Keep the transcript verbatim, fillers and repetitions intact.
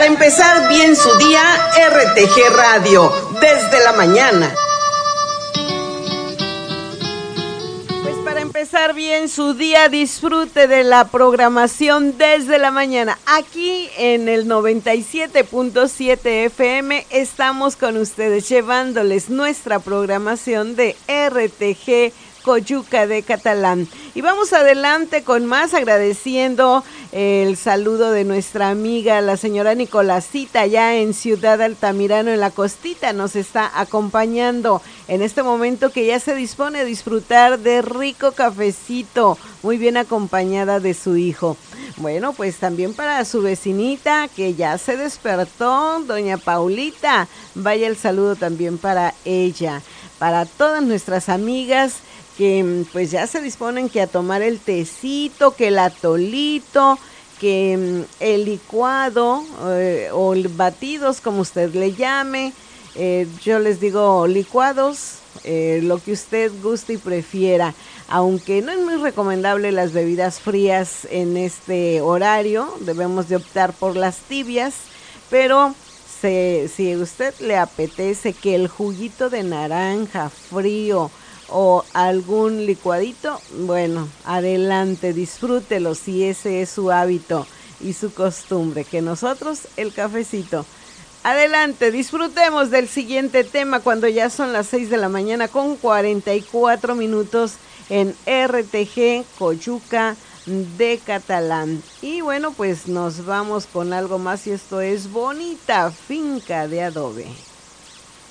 Para empezar bien su día, R T G Radio, desde la mañana. Pues para empezar bien su día, disfrute de la programación desde la mañana. Aquí en el noventa y siete punto siete F M estamos con ustedes llevándoles nuestra programación de R T G Coyuca de Catalán. Y vamos adelante con más, agradeciendo el saludo de nuestra amiga, la señora Nicolásita, allá en Ciudad Altamirano, en la Costita, nos está acompañando en este momento, que ya se dispone a disfrutar de rico cafecito, muy bien acompañada de su hijo. Bueno, pues también para su vecinita, que ya se despertó, doña Paulita, vaya el saludo también para ella. Para todas nuestras amigas que pues ya se disponen que a tomar el tecito, que el atolito, que el licuado eh, o batidos, como usted le llame, eh, yo les digo licuados, eh, lo que usted guste y prefiera, aunque no es muy recomendable las bebidas frías en este horario, debemos de optar por las tibias, pero se, si a usted le apetece que el juguito de naranja frío o algún licuadito, bueno, adelante, disfrútelo si ese es su hábito y su costumbre, que nosotros el cafecito. Adelante, disfrutemos del siguiente tema cuando ya son las seis de la mañana con cuarenta y cuatro minutos en R T G Coyuca de Catalán. Y bueno, pues nos vamos con algo más y esto es Bonita Finca de Adobe.